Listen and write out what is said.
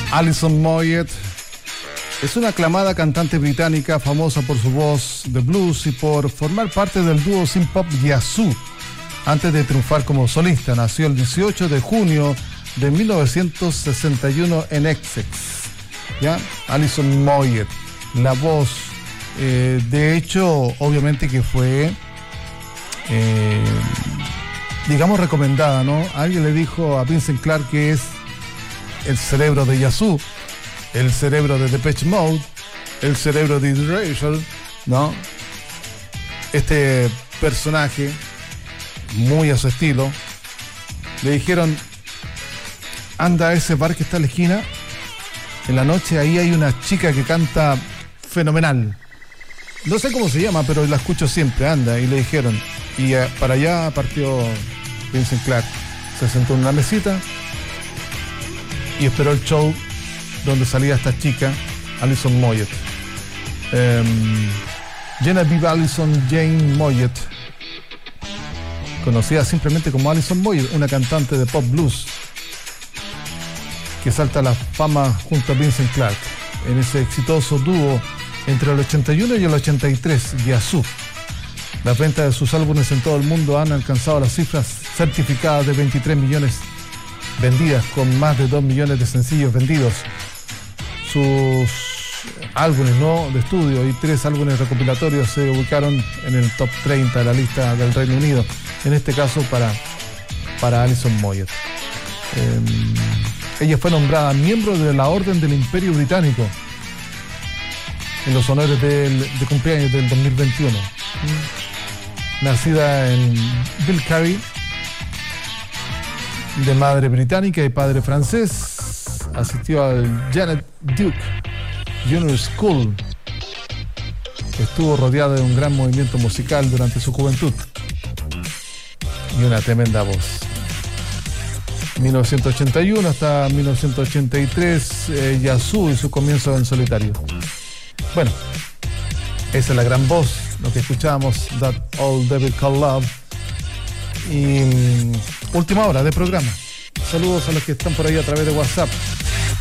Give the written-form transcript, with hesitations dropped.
Alison Moyet es una aclamada cantante británica famosa por su voz de blues y por formar parte del dúo synth pop Yazoo antes de triunfar como solista. Nació el 18 de junio de 1961 en Essex. ¿Ya? Alison Moyet, la voz, de hecho, obviamente que fue, digamos, recomendada, ¿no? Alguien le dijo a Vincent Clarke que es el cerebro de Yazoo, el cerebro de Depeche Mode, el cerebro de Erasure, ¿no? Este personaje, muy a su estilo, le dijeron: anda a ese bar que está a la esquina, en la noche ahí hay una chica que canta fenomenal. No sé cómo se llama, pero la escucho siempre, anda. Y le dijeron, y para allá partió Vincent Clarke. Se sentó en una mesita y esperó el show donde salía esta chica, Alison Moyet. Genevieve Alison Jane Moyet, conocida simplemente como Alison Moyet, una cantante de pop blues que salta a la fama junto a Vincent Clarke en ese exitoso dúo entre el 81 y el 83, Yazoo. Las ventas de sus álbumes en todo el mundo han alcanzado las cifras certificadas de 23 millones vendidas, con más de 2 millones de sencillos vendidos. Sus álbumes, ¿no?, de estudio y 3 álbumes recopilatorios se ubicaron en el top 30 de la lista del Reino Unido, en este caso para Alison Moyet. Ella fue nombrada miembro de la Orden del Imperio Británico en los honores de cumpleaños del 2021. Nacida en Bilcarry, de madre británica y padre francés, asistió al Janet Duke Junior School. Estuvo rodeada de un gran movimiento musical durante su juventud y una tremenda voz. 1981 hasta 1983, Yazoo y su comienzo en solitario. Bueno, esa es la gran voz, lo que escuchábamos, That Old Devil Called Love. Y última hora de programa. Saludos a los que están por ahí a través de WhatsApp.